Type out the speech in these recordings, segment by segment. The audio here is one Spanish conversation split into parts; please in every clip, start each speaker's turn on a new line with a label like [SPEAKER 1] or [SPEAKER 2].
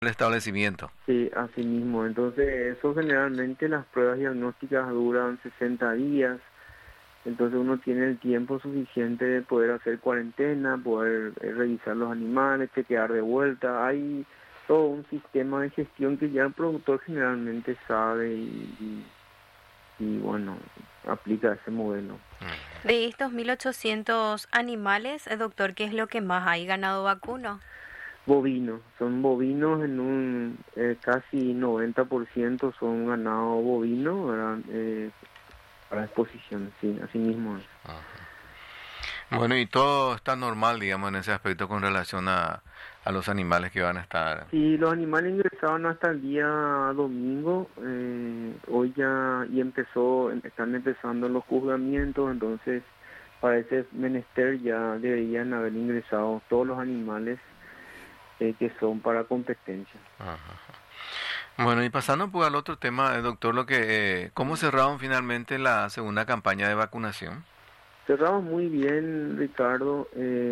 [SPEAKER 1] el establecimiento.
[SPEAKER 2] Sí, así mismo. Entonces, eso generalmente las pruebas diagnósticas duran 60 días. Entonces uno tiene el tiempo suficiente de poder hacer cuarentena, poder revisar los animales, chequear de vuelta. Hay todo un sistema de gestión que ya el productor generalmente sabe y bueno, aplica ese modelo.
[SPEAKER 3] De estos 1.800 animales, doctor, ¿qué es lo que más hay? ¿Ganado vacuno?
[SPEAKER 2] Bovinos, son bovinos en un casi 90% son ganado bovino, ¿verdad? Para exposición, sí, así mismo es.
[SPEAKER 1] Bueno, y todo está normal, digamos, en ese aspecto con relación a los animales que van a estar.
[SPEAKER 2] Sí, los animales ingresaban hasta el día domingo, hoy ya y están empezando los juzgamientos, entonces para ese menester ya deberían haber ingresado todos los animales que son para competencia.
[SPEAKER 1] Ajá. Bueno, y pasando pues al otro tema, doctor, ¿cómo cerraron finalmente la segunda campaña de vacunación?
[SPEAKER 2] Cerramos muy bien, Ricardo.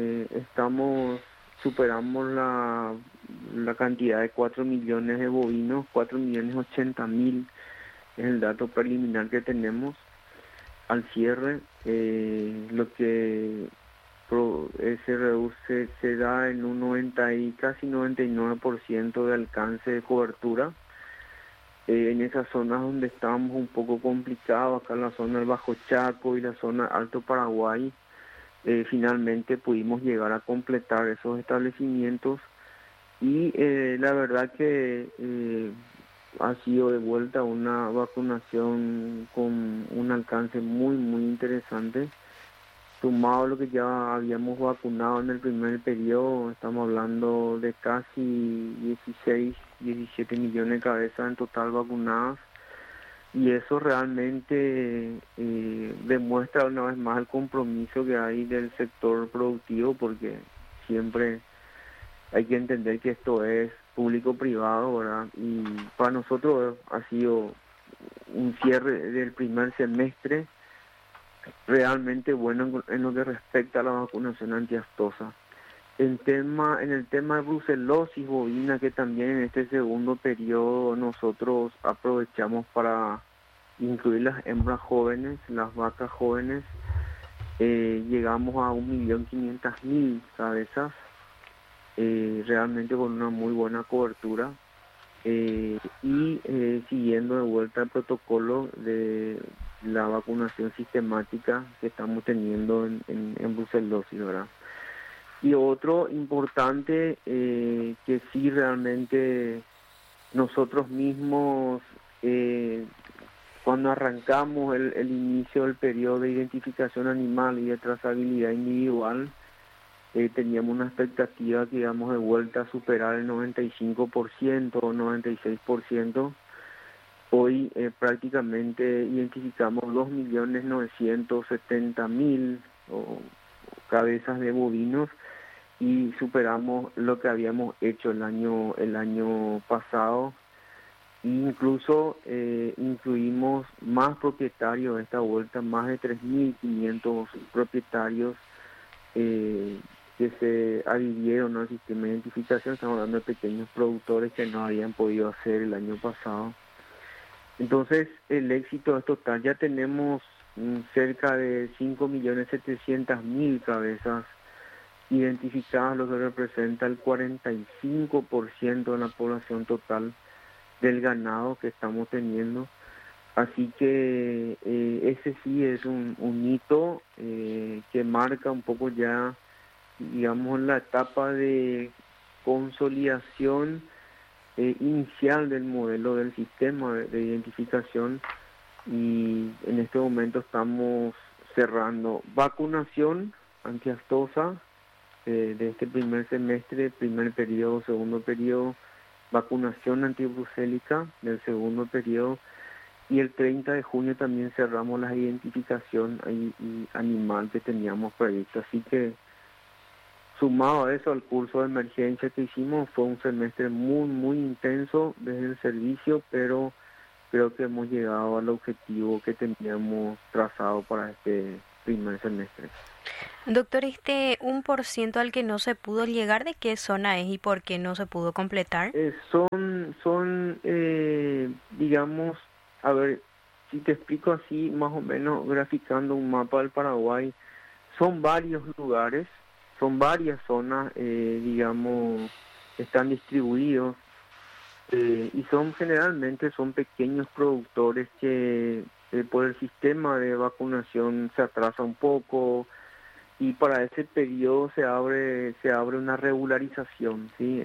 [SPEAKER 2] Superamos la cantidad de 4 millones de bovinos, 4.080.000 es el dato preliminar que tenemos al cierre. Lo que se reduce, se da en un 90 y casi 99% de alcance de cobertura. En esas zonas donde estábamos un poco complicados, acá en la zona del Bajo Chaco y la zona Alto Paraguay, finalmente pudimos llegar a completar esos establecimientos y la verdad que ha sido de vuelta una vacunación con un alcance muy, muy interesante. Sumado a lo que ya habíamos vacunado en el primer periodo, estamos hablando de casi 16, 17 millones de cabezas en total vacunadas. Y eso realmente demuestra una vez más el compromiso que hay del sector productivo, porque siempre hay que entender que esto es público-privado, ¿verdad? Y para nosotros ha sido un cierre del primer semestre realmente bueno en lo que respecta a la vacunación antiaftosa. En el tema de brucelosis bovina, que también en este segundo periodo nosotros aprovechamos para incluir las hembras jóvenes, las vacas jóvenes, llegamos a 1.500.000 cabezas, realmente con una muy buena cobertura. Siguiendo de vuelta el protocolo de la vacunación sistemática que estamos teniendo en brucelosis, ¿verdad? Y otro importante que sí realmente nosotros mismos, cuando arrancamos el inicio del periodo de identificación animal y de trazabilidad individual, teníamos una expectativa que íbamos de vuelta a superar el 95% o 96%. Hoy prácticamente identificamos 2.970.000 cabezas de bovinos y superamos lo que habíamos hecho el año pasado. Incluso incluimos más propietarios de esta vuelta, más de 3.500 propietarios que se adhirieron al sistema de identificación. Estamos hablando de pequeños productores que no habían podido hacer el año pasado. Entonces, el éxito es total. Ya tenemos cerca de 5.700.000 cabezas identificadas, lo que representa el 45% de la población total del ganado que estamos teniendo. Así que ese sí es un hito que marca un poco ya, digamos, la etapa de consolidación inicial del modelo del sistema de identificación, y en este momento estamos cerrando vacunación antiaftosa de este primer semestre, primer periodo, segundo periodo, vacunación antibrucélica del segundo periodo, y el 30 de junio también cerramos la identificación y animal que teníamos previsto. Así que sumado a eso, al curso de emergencia que hicimos, fue un semestre muy, muy intenso desde el servicio, pero creo que hemos llegado al objetivo que teníamos trazado para este primer semestre.
[SPEAKER 3] Doctor, este 1% al que no se pudo llegar, ¿de qué zona es y por qué no se pudo completar?
[SPEAKER 2] Digamos, a ver, si te explico así, más o menos, graficando un mapa del Paraguay, son varios lugares, son varias zonas, digamos, están distribuidos, y generalmente son pequeños productores que por el sistema de vacunación se atrasa un poco, y para ese periodo se abre una regularización, ¿sí?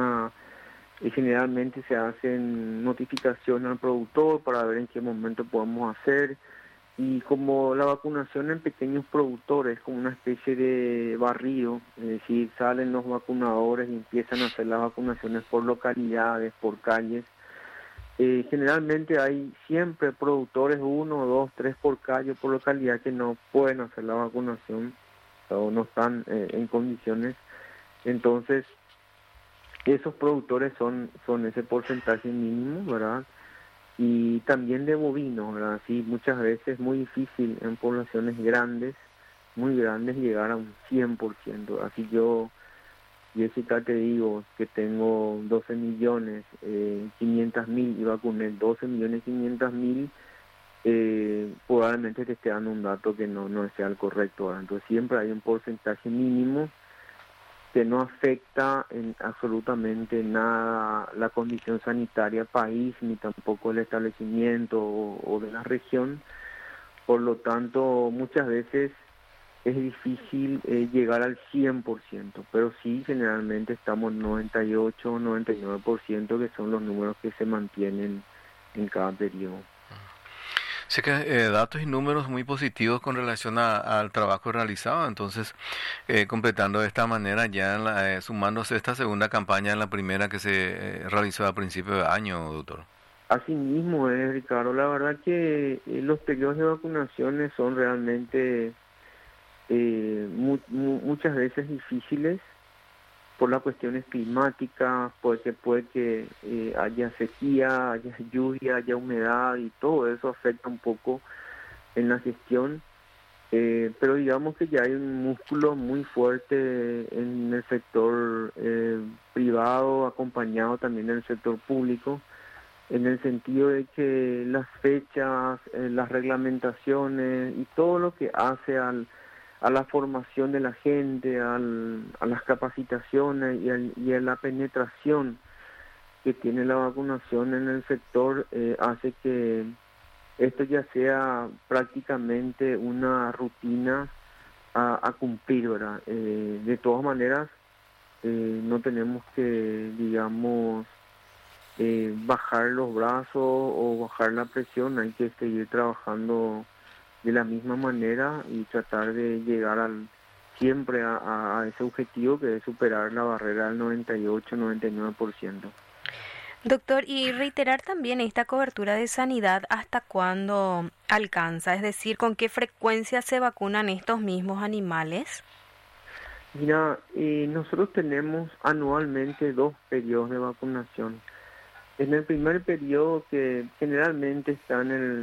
[SPEAKER 2] Y generalmente se hacen notificaciones al productor para ver en qué momento podemos hacer, y como la vacunación en pequeños productores, como una especie de barrido, es decir, salen los vacunadores y empiezan a hacer las vacunaciones por localidades, por calles. Generalmente hay siempre productores, 1, 2, 3 por calle, por localidad, que no pueden hacer la vacunación o no están en condiciones. Entonces, esos productores son ese porcentaje mínimo, ¿verdad? Y también de bovinos, ¿verdad? Sí, muchas veces es muy difícil en poblaciones grandes, muy grandes, llegar a un 100%. Así yo, Jessica, te digo que tengo 12 millones 500 mil y vacuné 12 millones 500 mil, probablemente te esté dando un dato que no sea el correcto, ¿verdad? Entonces siempre hay un porcentaje mínimo que no afecta en absolutamente nada la condición sanitaria país, ni tampoco el establecimiento o de la región. Por lo tanto, muchas veces es difícil llegar al 100%, pero sí, generalmente estamos 98 o 99%, que son los números que se mantienen en cada periodo.
[SPEAKER 1] Sé que datos y números muy positivos con relación al trabajo realizado, entonces completando de esta manera, ya sumándose esta segunda campaña en la primera que se realizó a principio de año, doctor.
[SPEAKER 2] Así mismo es, Ricardo. La verdad que los periodos de vacunaciones son realmente muchas veces difíciles por las cuestiones climáticas, porque puede que haya sequía, haya lluvia, haya humedad, y todo eso afecta un poco en la gestión, pero digamos que ya hay un músculo muy fuerte en el sector privado, acompañado también del sector público, en el sentido de que las fechas, las reglamentaciones y todo lo que hace a la formación de la gente, a las capacitaciones y a la penetración que tiene la vacunación en el sector, hace que esto ya sea prácticamente una rutina a cumplir, ¿verdad? De todas maneras, no tenemos que, digamos, bajar los brazos o bajar la presión. Hay que seguir trabajando de la misma manera y tratar de llegar siempre a ese objetivo, que es superar la barrera del 98-99%.
[SPEAKER 3] Doctor, y reiterar también esta cobertura de sanidad, ¿hasta cuándo alcanza? Es decir, ¿con qué frecuencia se vacunan estos mismos animales?
[SPEAKER 2] Mira, nosotros tenemos anualmente 2 periodos de vacunación. En el primer periodo, que generalmente está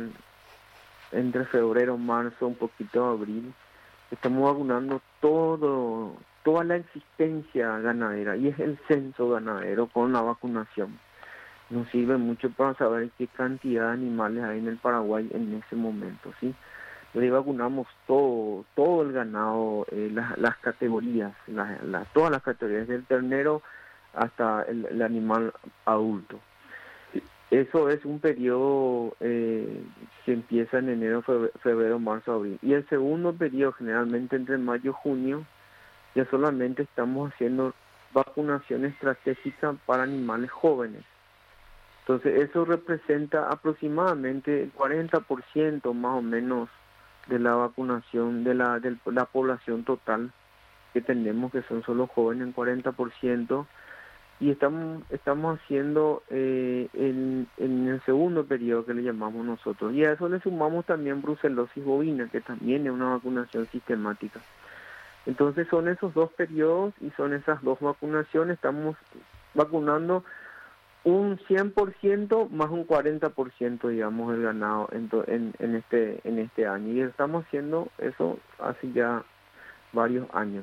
[SPEAKER 2] entre febrero, marzo, un poquito de abril, estamos vacunando toda la existencia ganadera, y es el censo ganadero con la vacunación. Nos sirve mucho para saber qué cantidad de animales hay en el Paraguay en ese momento, ¿sí? Le vacunamos todo el ganado, las categorías, todas las categorías, del ternero hasta el animal adulto. Eso es un periodo que empieza en enero, febrero, marzo, abril. Y el segundo periodo, generalmente entre mayo y junio, ya solamente estamos haciendo vacunación estratégica para animales jóvenes. Entonces eso representa aproximadamente el 40% más o menos de la vacunación de la población total que tenemos, que son solo jóvenes, en 40%. Y estamos haciendo en el segundo periodo, que le llamamos nosotros. Y a eso le sumamos también brucelosis bovina, que también es una vacunación sistemática. Entonces son esos 2 periodos y son esas 2 vacunaciones. Estamos vacunando un 100% más un 40%, digamos, del ganado en este año. Y estamos haciendo eso hace ya varios años.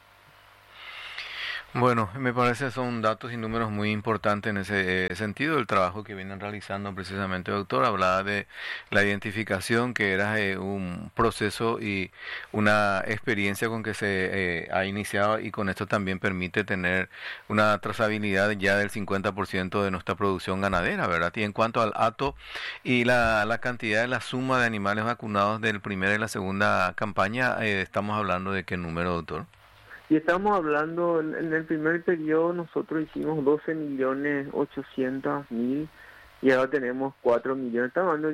[SPEAKER 1] Bueno, me parece que son datos y números muy importantes en ese sentido, el trabajo que vienen realizando precisamente, doctor. Hablaba de la identificación, que era un proceso y una experiencia con que se ha iniciado, y con esto también permite tener una trazabilidad ya del 50% de nuestra producción ganadera, ¿verdad? Y en cuanto al hato y la cantidad de la suma de animales vacunados del primera y la segunda campaña, estamos hablando de qué número, doctor.
[SPEAKER 2] Y estamos hablando, en el primer periodo nosotros hicimos 12.800.000 y ahora tenemos 4 millones, estamos hablando de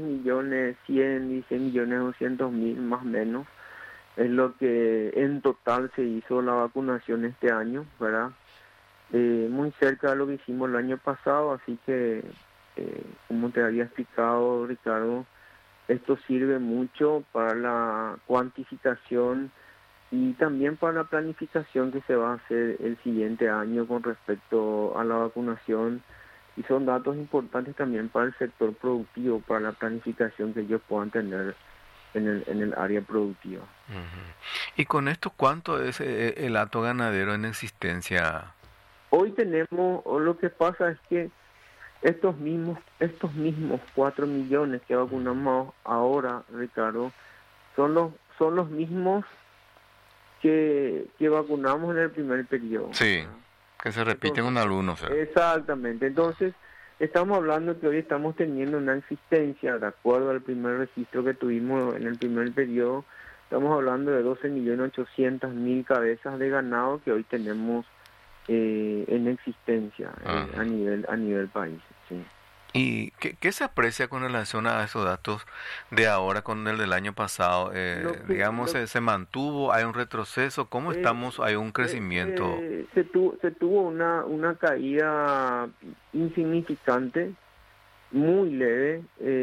[SPEAKER 2] 16.100.000, más o menos. Es lo que en total se hizo la vacunación este año, ¿verdad? Muy cerca de lo que hicimos el año pasado, así que, como te había explicado, Ricardo, esto sirve mucho para la cuantificación y también para la planificación que se va a hacer el siguiente año con respecto a la vacunación, y son datos importantes también para el sector productivo, para la planificación que ellos puedan tener en el área productiva.
[SPEAKER 1] Ujú. Y con esto, ¿cuánto es el hato ganadero en existencia?
[SPEAKER 2] Hoy tenemos, o lo que pasa es que estos mismos 4 millones que vacunamos ahora, Ricardo, son los mismos que vacunamos en el primer periodo.
[SPEAKER 1] Sí, que se repiten con algunos.
[SPEAKER 2] Exactamente. Entonces, estamos hablando que hoy estamos teniendo una existencia, de acuerdo al primer registro que tuvimos en el primer periodo, estamos hablando de 12.800.000 cabezas de ganado que hoy tenemos en existencia a nivel país. Sí.
[SPEAKER 1] ¿Y qué se aprecia con relación a esos datos de ahora con el del año pasado? Digamos, ¿se mantuvo? ¿Hay un retroceso? ¿Cómo estamos? ¿Hay un crecimiento?
[SPEAKER 2] Se tuvo una caída insignificante, muy leve,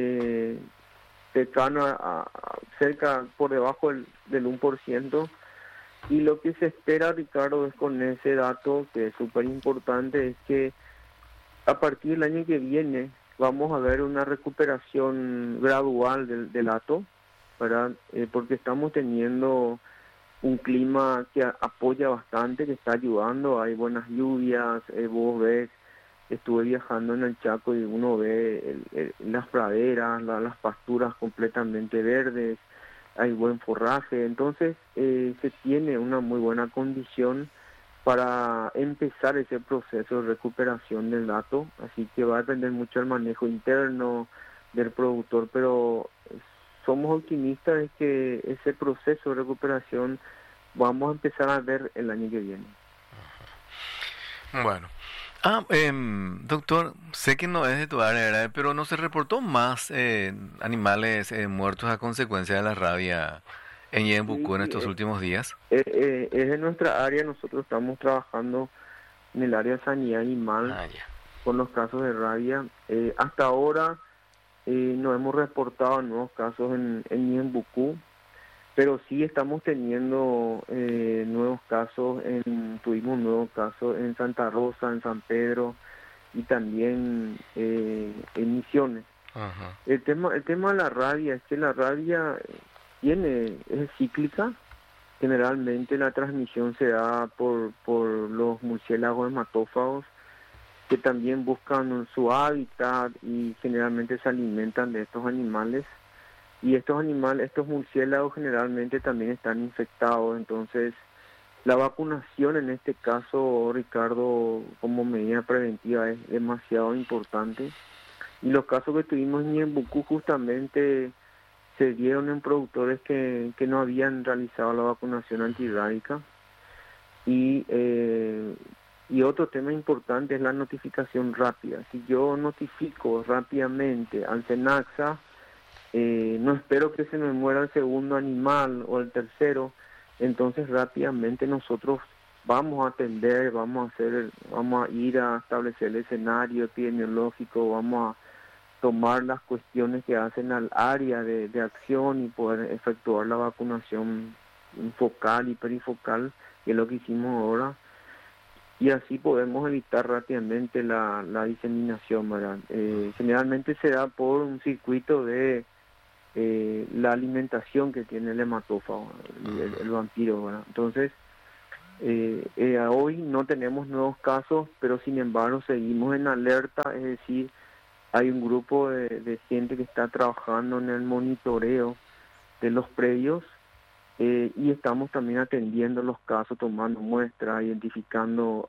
[SPEAKER 2] cercana cerca por debajo del 1%. Y lo que se espera, Ricardo, es con ese dato, que es súper importante, es que a partir del año que viene vamos a ver una recuperación gradual del hato, ¿verdad? Porque estamos teniendo un clima que apoya bastante, que está ayudando, hay buenas lluvias, vos ves, estuve viajando en el Chaco y uno ve las praderas, las pasturas completamente verdes, hay buen forraje, entonces se tiene una muy buena condición para empezar ese proceso de recuperación del dato, así que va a depender mucho del manejo interno del productor, pero somos optimistas de que ese proceso de recuperación vamos a empezar a ver el año que viene.
[SPEAKER 1] Bueno. Doctor, sé que no es de tu área, ¿verdad? Pero ¿no se reportó más animales muertos a consecuencia de la rabia en Yembucú en estos últimos días?
[SPEAKER 2] Es de nuestra área, nosotros estamos trabajando en el área de sanidad animal con los casos de rabia. Hasta ahora no hemos reportado nuevos casos en Yembucú, pero sí estamos teniendo nuevos casos, tuvimos nuevos casos en Santa Rosa, en San Pedro y también en Misiones.
[SPEAKER 1] Ajá.
[SPEAKER 2] El tema de la rabia es que la rabia es cíclica. Generalmente la transmisión se da por los murciélagos hematófagos, que también buscan su hábitat y generalmente se alimentan de estos animales. Y estos murciélagos generalmente también están infectados, entonces la vacunación en este caso, Ricardo, como medida preventiva es demasiado importante. Y los casos que tuvimos en Ñembucú justamente se dieron en productores que no habían realizado la vacunación antirrábica. Y otro tema importante es la notificación rápida. Si yo notifico rápidamente al SENASA, no espero que se me muera el segundo animal o el tercero, entonces rápidamente nosotros vamos a atender, vamos a ir a establecer el escenario epidemiológico, vamos a tomar las cuestiones que hacen al área de acción y poder efectuar la vacunación focal y perifocal, que es lo que hicimos ahora. y así podemos evitar rápidamente la diseminación, ¿verdad? Generalmente se da por un circuito de la alimentación que tiene el hematófago, el vampiro, ¿verdad? Entonces, hoy no tenemos nuevos casos, pero sin embargo seguimos en alerta, es decir, hay un grupo de gente que está trabajando en el monitoreo de los predios y estamos también atendiendo los casos, tomando muestras, identificando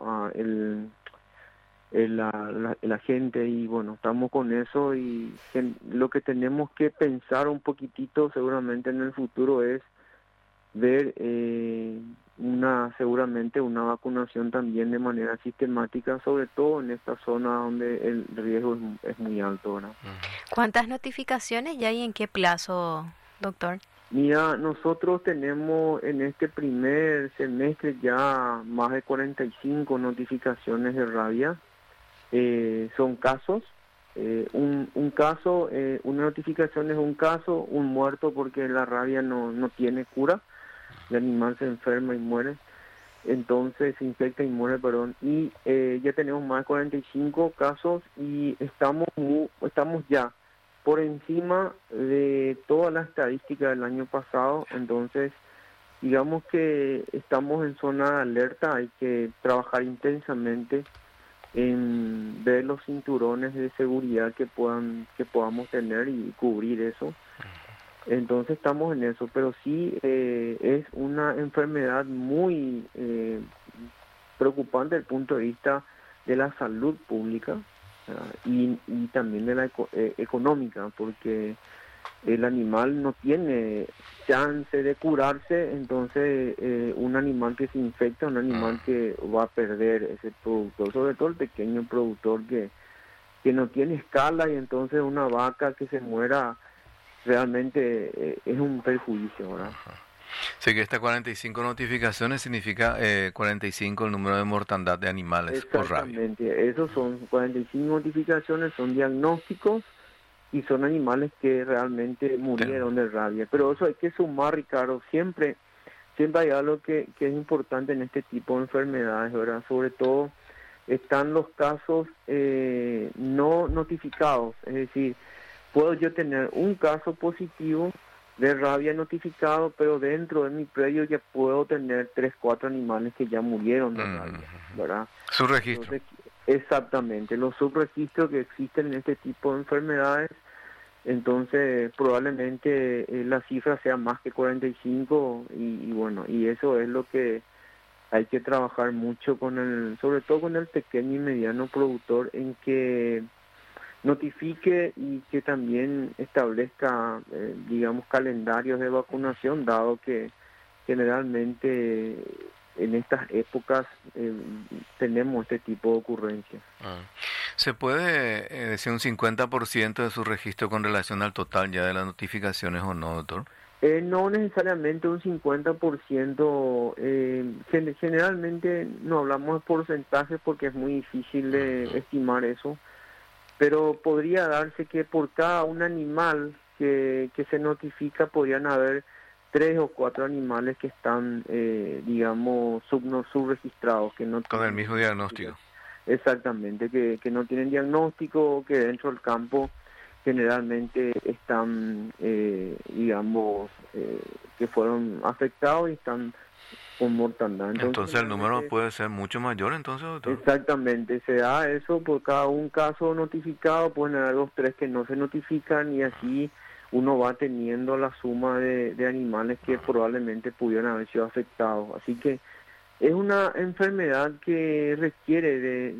[SPEAKER 2] el agente y bueno, estamos con eso y lo que tenemos que pensar un poquitito seguramente en el futuro es ver seguramente una vacunación también de manera sistemática, sobre todo en esta zona donde el riesgo es muy alto, ¿verdad?
[SPEAKER 3] ¿Cuántas notificaciones ya hay en qué plazo, doctor?
[SPEAKER 2] Mira, nosotros tenemos en este primer semestre ya más de 45 notificaciones de rabia. Son casos, un caso, una notificación es un caso, un muerto porque la rabia no tiene cura, el animal se enferma y muere, entonces se infecta y muere, perdón, y ya tenemos más de 45 casos y estamos ya por encima de toda la estadística del año pasado, entonces digamos que estamos en zona de alerta, hay que trabajar intensamente en ver los cinturones de seguridad que podamos tener y cubrir eso. Entonces estamos en eso, pero sí es una enfermedad muy preocupante desde el punto de vista de la salud pública y también de la económica, porque el animal no tiene chance de curarse, entonces un animal que se infecta, un animal que va a perder ese productor, sobre todo el pequeño productor que no tiene escala y entonces una vaca que se muera realmente es un perjuicio, ¿verdad?
[SPEAKER 1] Sé que estas 45 notificaciones significa 45 el número de mortandad de animales por rabia.
[SPEAKER 2] Exactamente, esos son 45 notificaciones, son diagnósticos y son animales que realmente murieron de rabia. Pero eso hay que sumar, Ricardo, siempre hay algo que es importante en este tipo de enfermedades, ¿verdad? Sobre todo están los casos no notificados, es decir, puedo yo tener un caso positivo de rabia notificado, pero dentro de mi predio ya puedo tener 3, 4 animales que ya murieron de rabia, ¿verdad?
[SPEAKER 1] Subregistro.
[SPEAKER 2] Entonces, exactamente, los subregistros que existen en este tipo de enfermedades, entonces probablemente la cifra sea más que 45 y bueno, y eso es lo que hay que trabajar mucho sobre todo con el pequeño y mediano productor, en que notifique y que también establezca, digamos, calendarios de vacunación, dado que generalmente en estas épocas tenemos este tipo de ocurrencias.
[SPEAKER 1] ¿Se puede decir un 50% de su registro con relación al total ya de las notificaciones o no, doctor?
[SPEAKER 2] No necesariamente un 50%, generalmente no hablamos de porcentajes porque es muy difícil de estimar eso, pero podría darse que por cada un animal que se notifica podrían haber 3 o 4 animales que están, digamos, subregistrados, que no
[SPEAKER 1] con el mismo diagnóstico.
[SPEAKER 2] Exactamente, que no tienen diagnóstico, que dentro del campo generalmente están, digamos, que fueron afectados y están con mortandad.
[SPEAKER 1] Entonces el número puede ser mucho mayor, entonces, doctor.
[SPEAKER 2] Exactamente, se da eso por cada un caso notificado, pueden haber 2, 3 que no se notifican y así uno va teniendo la suma de animales que probablemente pudieran haber sido afectados. Así que es una enfermedad que requiere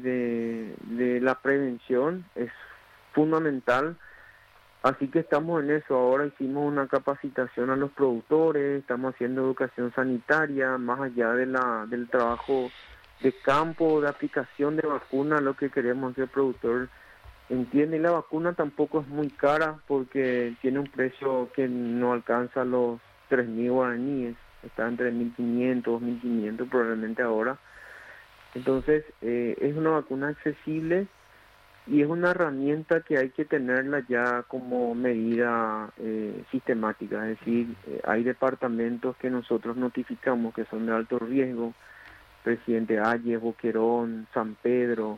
[SPEAKER 2] de la prevención, es fundamental. Así que estamos en eso. Ahora hicimos una capacitación a los productores, estamos haciendo educación sanitaria, más allá del trabajo de campo, de aplicación de vacuna, lo que queremos que el productor entienda. Y la vacuna tampoco es muy cara porque tiene un precio que no alcanza los 3.000 guaraníes, está entre 1.500, 2.500 probablemente ahora. Entonces es una vacuna accesible y es una herramienta que hay que tenerla ya como medida sistemática, es decir, hay departamentos que nosotros notificamos que son de alto riesgo, Presidente Hayes, Boquerón, San Pedro,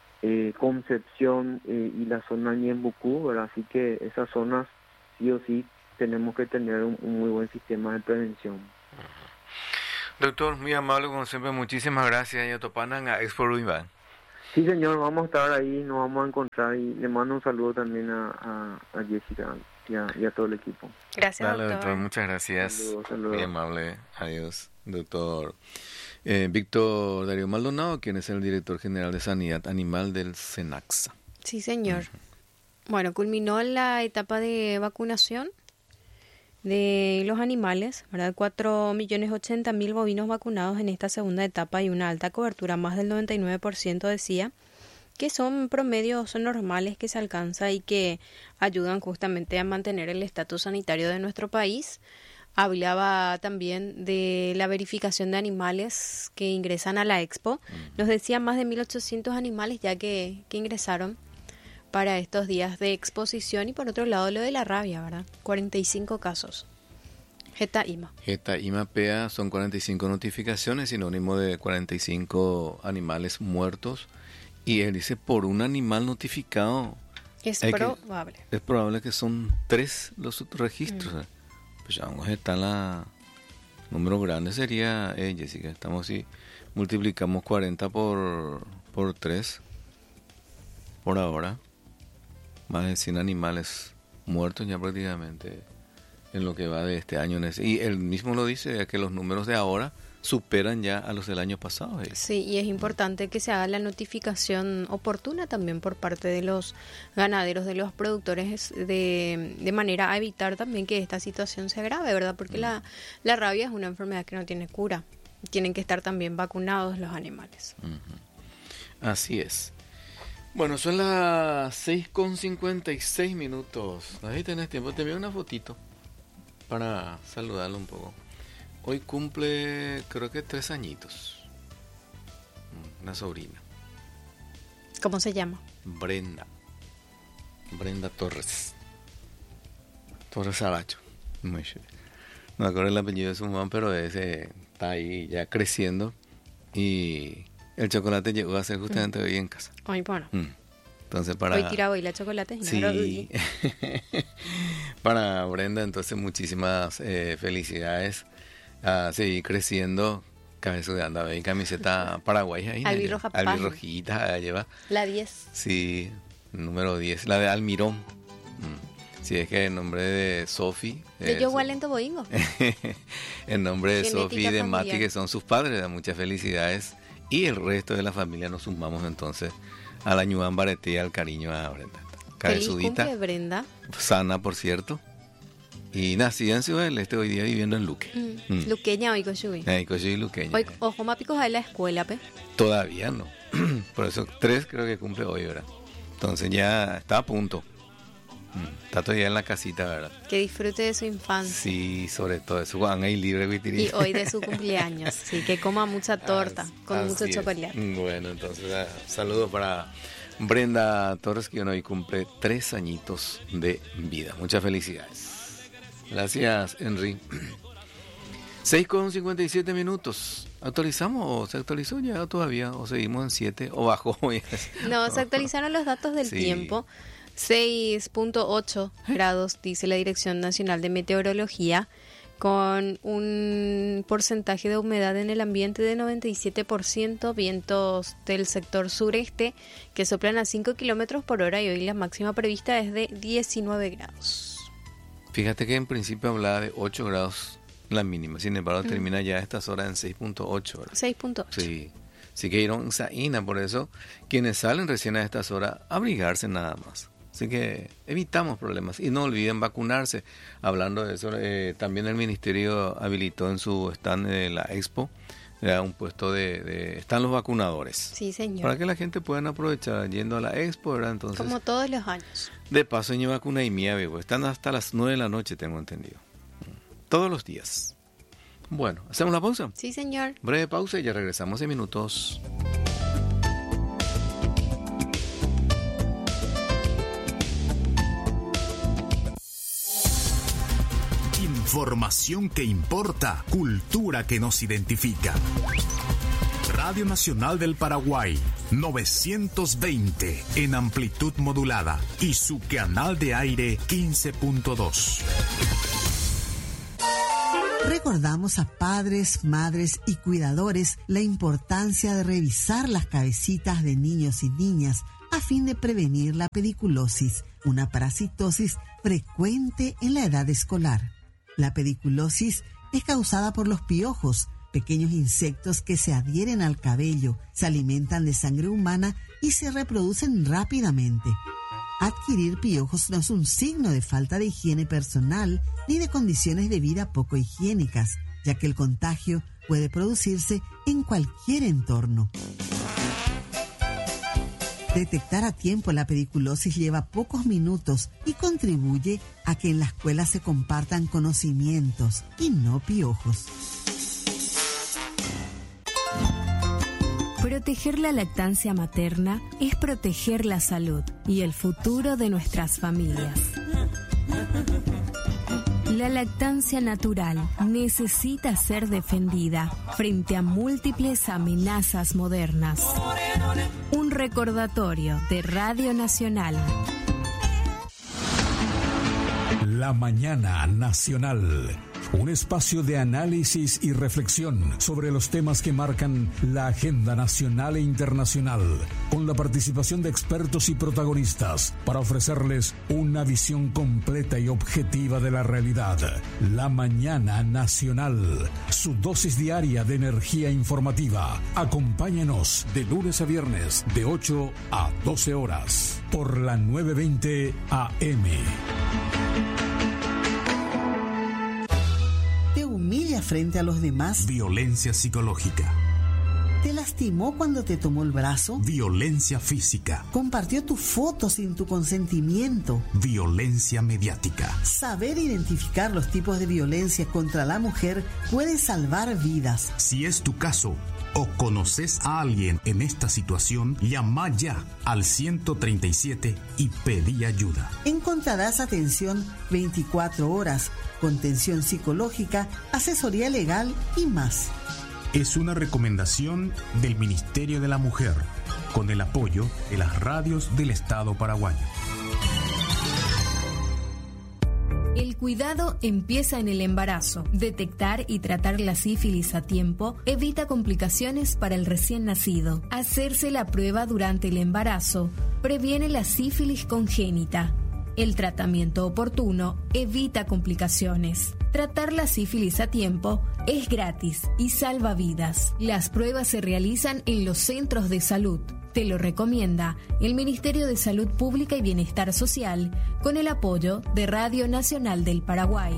[SPEAKER 2] Concepción y la zona Ñembucú, ¿verdad? Así que esas zonas sí o sí tenemos que tener un muy buen sistema de prevención.
[SPEAKER 1] Doctor, muy amable como siempre, muchísimas gracias. Y topanan a Expo Ruimán.
[SPEAKER 2] Sí, señor, vamos a estar ahí, nos vamos a encontrar y le mando un saludo también a Jessica y a todo el equipo.
[SPEAKER 3] Gracias,
[SPEAKER 1] doctor. Muchas gracias.
[SPEAKER 2] Saludos.
[SPEAKER 1] Muy amable. Adiós, doctor. Víctor Darío Maldonado, quien es el director general de Sanidad Animal del SENACSA.
[SPEAKER 3] Sí, señor. Bueno, culminó la etapa de vacunación de los animales, ¿verdad? 4.080.000 bovinos vacunados en esta segunda etapa y una alta cobertura, más del 99% decía, que son promedios normales que se alcanza y que ayudan justamente a mantener el estatus sanitario de nuestro país. Hablaba también de la verificación de animales que ingresan a la Expo. Nos decía más de 1.800 animales ya que ingresaron para estos días de exposición. Y por otro lado lo de la rabia, ¿verdad? 45 casos. Jeta IMA
[SPEAKER 1] PEA son 45 notificaciones, sinónimo de 45 animales muertos. Y él dice, por un animal notificado...
[SPEAKER 3] Es probable que
[SPEAKER 1] son 3 los registros. Pues ya vamos a estar la... Número grande sería, Jessica, estamos si multiplicamos 40 por 3 por ahora. Más de 100 animales muertos ya prácticamente en lo que va de este año. Y él mismo lo dice, ya que los números de ahora superan ya a los del año pasado.
[SPEAKER 3] Sí, y es importante que se haga la notificación oportuna también por parte de los ganaderos, de los productores, de manera a evitar también que esta situación se agrave, ¿verdad? Porque la rabia es una enfermedad que no tiene cura. Tienen que estar también vacunados los animales.
[SPEAKER 1] Así es. Bueno, son las 6:56. Ahí tenés tiempo. Te envío una fotito para saludarlo un poco. Hoy cumple, creo que 3 añitos. Una sobrina.
[SPEAKER 3] ¿Cómo se llama?
[SPEAKER 1] Brenda Torres Aracho. No me acuerdo el apellido de su mamá, pero está ahí ya creciendo. Y el chocolate llegó a ser justamente hoy en casa.
[SPEAKER 3] Ay, bueno.
[SPEAKER 1] Entonces
[SPEAKER 3] hoy tira hoy la chocolate.
[SPEAKER 1] Sí. Para Brenda, entonces muchísimas felicidades. A seguir creciendo. Cabeza de anda, y camiseta paraguaya ahí. Albirrojita lleva.
[SPEAKER 3] La 10.
[SPEAKER 1] Sí, número 10, la de Almirón. Sí, es que el nombre de Sofi.
[SPEAKER 3] Yo Walento Boingo.
[SPEAKER 1] El nombre de Sofi y de Mati, que son sus padres, da muchas felicidades. Y el resto de la familia nos sumamos entonces a la ñuan baretí, al cariño a Brenda.
[SPEAKER 3] Cabezudita. Feliz cumple, Brenda.
[SPEAKER 1] Sana, por cierto. Y nacida en Ciudad del Este, hoy día viviendo en Luque.
[SPEAKER 3] Luqueña hoy Cochuy.
[SPEAKER 1] Luqueña.
[SPEAKER 3] Hoy, ojo, mapicos a la escuela, pe.
[SPEAKER 1] Todavía no. Por eso 3 creo que cumple hoy, ¿verdad? Entonces ya está a punto. Está todavía en la casita, ¿verdad?
[SPEAKER 3] Que disfrute de su infancia.
[SPEAKER 1] Sí, sobre todo de su Juan ahí libre, Guitirí.
[SPEAKER 3] Y hoy de su cumpleaños. Sí, que coma mucha torta con mucho chocolate.
[SPEAKER 1] Bueno, entonces saludos para Brenda Torres, que hoy cumple 3 añitos de vida. Muchas felicidades. Gracias, Henry. 6:57. ¿Actualizamos o se actualizó ya todavía? ¿O seguimos en 7 o bajó?
[SPEAKER 3] No, se actualizaron los datos del tiempo. 6.8 grados, dice la Dirección Nacional de Meteorología, con un porcentaje de humedad en el ambiente de 97%, vientos del sector sureste que soplan a 5 kilómetros por hora y hoy la máxima prevista es de 19 grados.
[SPEAKER 1] Fíjate que en principio hablaba de 8 grados la mínima, sin embargo termina ya a estas horas en 6.8.
[SPEAKER 3] 6.8.
[SPEAKER 1] Sí, sí que irán saína, por eso quienes salen recién a estas horas, abrigarse nada más. Así que evitamos problemas y no olviden vacunarse. Hablando de eso, también el Ministerio habilitó en su stand de la Expo un puesto están los vacunadores.
[SPEAKER 3] Sí, señor.
[SPEAKER 1] Para que la gente pueda aprovechar yendo a la Expo, ¿verdad? Entonces,
[SPEAKER 3] como todos los años.
[SPEAKER 1] De paso, en vacuna y mía, están hasta las 9 de la noche, tengo entendido. Todos los días. Bueno, ¿hacemos la pausa?
[SPEAKER 3] Sí, señor.
[SPEAKER 1] Breve pausa y ya regresamos en minutos.
[SPEAKER 4] Información que importa, cultura que nos identifica. Radio Nacional del Paraguay, 920 en amplitud modulada y su canal de aire 15.2.
[SPEAKER 5] Recordamos a padres, madres y cuidadores la importancia de revisar las cabecitas de niños y niñas a fin de prevenir la pediculosis, una parasitosis frecuente en la edad escolar. La pediculosis es causada por los piojos, pequeños insectos que se adhieren al cabello, se alimentan de sangre humana y se reproducen rápidamente. Adquirir piojos no es un signo de falta de higiene personal ni de condiciones de vida poco higiénicas, ya que el contagio puede producirse en cualquier entorno. Detectar a tiempo la pediculosis lleva pocos minutos y contribuye a que en la escuela se compartan conocimientos y no piojos.
[SPEAKER 6] Proteger la lactancia materna es proteger la salud y el futuro de nuestras familias. La lactancia natural necesita ser defendida frente a múltiples amenazas modernas. Un recordatorio de Radio Nacional.
[SPEAKER 7] La Mañana Nacional. Un espacio de análisis y reflexión sobre los temas que marcan la agenda nacional e internacional, con la participación de expertos y protagonistas para ofrecerles una visión completa y objetiva de la realidad. La Mañana Nacional, su dosis diaria de energía informativa. Acompáñenos de lunes a viernes de 8 a 12 horas por la 920 AM.
[SPEAKER 5] ¿Te humilla frente a los demás?
[SPEAKER 4] Violencia psicológica.
[SPEAKER 5] ¿Te lastimó cuando te tomó el brazo?
[SPEAKER 4] Violencia física.
[SPEAKER 5] ¿Compartió tu foto sin tu consentimiento?
[SPEAKER 4] Violencia mediática.
[SPEAKER 5] Saber identificar los tipos de violencia contra la mujer puede salvar vidas.
[SPEAKER 4] Si es tu caso o conoces a alguien en esta situación, llama ya al 137 y pedí ayuda.
[SPEAKER 5] Encontrarás atención 24 horas, contención psicológica, asesoría legal y más.
[SPEAKER 4] Es una recomendación del Ministerio de la Mujer, con el apoyo de las radios del Estado paraguayo.
[SPEAKER 6] El cuidado empieza en el embarazo. Detectar y tratar la sífilis a tiempo evita complicaciones para el recién nacido. Hacerse la prueba durante el embarazo previene la sífilis congénita. El tratamiento oportuno evita complicaciones. Tratar la sífilis a tiempo es gratis y salva vidas. Las pruebas se realizan en los centros de salud. Te lo recomienda el Ministerio de Salud Pública y Bienestar Social con el apoyo de Radio Nacional del Paraguay.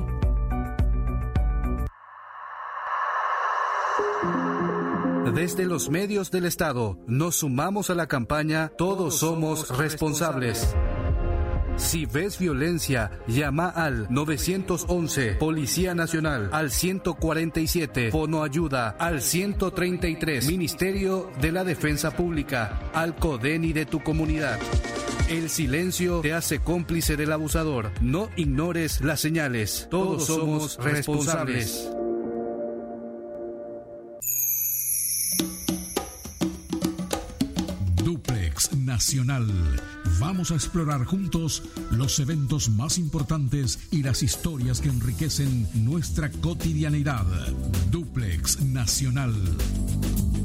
[SPEAKER 8] Desde los medios del Estado nos sumamos a la campaña Todos somos responsables. Si ves violencia, llama al 911, Policía Nacional, al 147, Fono Ayuda, al 133, Ministerio de la Defensa Pública, al CODENI de tu comunidad. El silencio te hace cómplice del abusador. No ignores las señales. Todos somos responsables.
[SPEAKER 7] Duplex Nacional. Vamos a explorar juntos los eventos más importantes y las historias que enriquecen nuestra cotidianidad. Duplex Nacional.